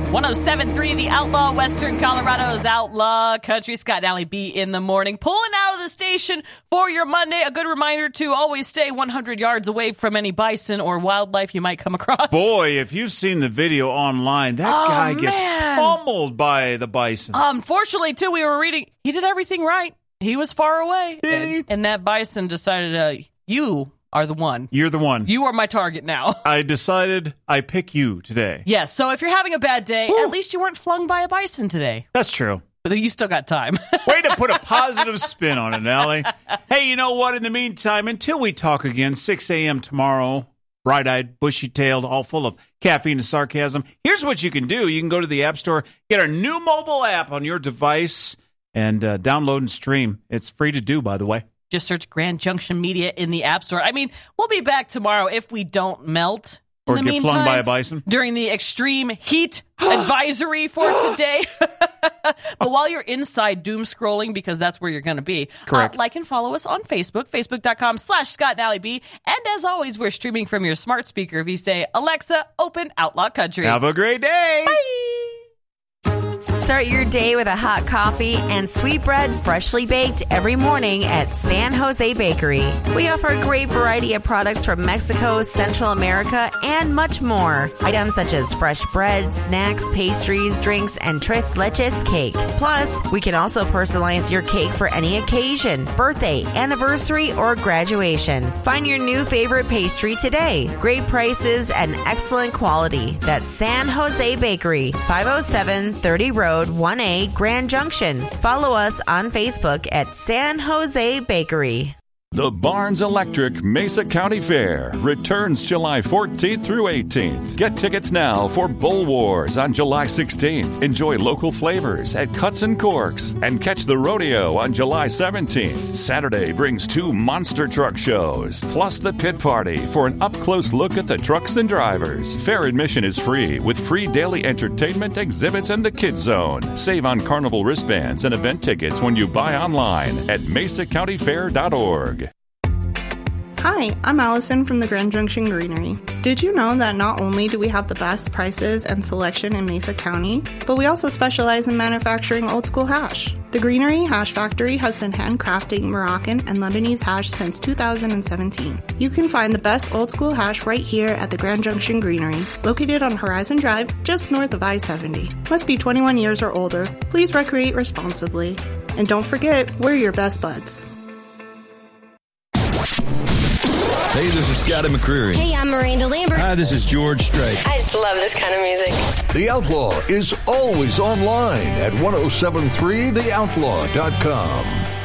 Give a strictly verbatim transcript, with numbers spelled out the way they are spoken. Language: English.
one oh seven point three The Outlaw, Western Colorado's Outlaw Country. Scott and Allie B in the morning, pulling out of the station for your Monday. A good reminder to always stay one hundred yards away from any bison or wildlife you might come across. Boy, if you've seen the video online, that oh, guy man. gets pummeled by the bison. Unfortunately, too, we were reading, he did everything right. He was far away. Did and, he? and that bison decided, uh, you are the one. You're the one. You are my target now. I decided I pick you today. Yes, so if you're having a bad day, Woo. at least you weren't flung by a bison today. That's true. But you still got time. Way to put a positive spin on it, Allie. Hey, you know what? In the meantime, until we talk again, six a.m. tomorrow, bright-eyed, bushy-tailed, all full of caffeine and sarcasm, here's what you can do. You can go to the App Store, get our new mobile app on your device, and uh, download and stream. It's free to do, by the way. Just search Grand Junction Media in the App Store. I mean, we'll be back tomorrow if we don't melt. In or the get meantime, flung by a bison. During the extreme heat advisory for today. But while you're inside doom scrolling, because that's where you're going to be, correct. Uh, like and follow us on Facebook, facebook.com slash Scott and Allie B. And as always, we're streaming from your smart speaker if you say, Alexa, open Outlaw Country. Have a great day. Bye. Start your day with a hot coffee and sweet bread freshly baked every morning at San Jose Bakery. We offer a great variety of products from Mexico, Central America, and much more. Items such as fresh bread, snacks, pastries, drinks, and tres leches cake. Plus, we can also personalize your cake for any occasion, birthday, anniversary, or graduation. Find your new favorite pastry today. Great prices and excellent quality. That's San Jose Bakery, five oh seven thirty Road, one A, Grand Junction. Follow us on Facebook at San Jose Bakery. The Barnes Electric Mesa County Fair returns July fourteenth through eighteenth. Get tickets now for Bull Wars on July sixteenth. Enjoy local flavors at Cuts and Corks and catch the rodeo on July seventeenth. Saturday brings two monster truck shows, plus the pit party for an up-close look at the trucks and drivers. Fair admission is free with free daily entertainment, exhibits, and the Kids Zone. Save on carnival wristbands and event tickets when you buy online at mesa county fair dot org. Hi, I'm Allison from the Grand Junction Greenery. Did you know that not only do we have the best prices and selection in Mesa County, but we also specialize in manufacturing old school hash? The Greenery Hash Factory has been handcrafting Moroccan and Lebanese hash since two thousand seventeen. You can find the best old school hash right here at the Grand Junction Greenery, located on Horizon Drive, just north of I seventy. Must be twenty-one years or older. Please recreate responsibly. And don't forget, we're your best buds. Hey, this is Scotty McCreery. Hey, I'm Miranda Lambert. Hi, this is George Strait. I just love this kind of music. The Outlaw is always online at ten seventy-three the outlaw dot com.